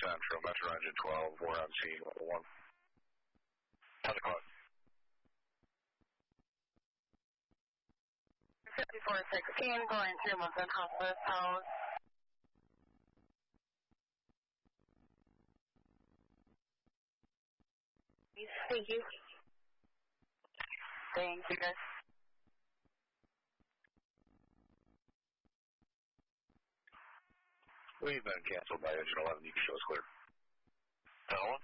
Central, Metro Engine 12, we're on scene, level 1. 10 o'clock. 5416, going to Milton Hospice House. Thank you. Thank you, guys. We've been canceled by Engine 11. You can show us clear. 10-1.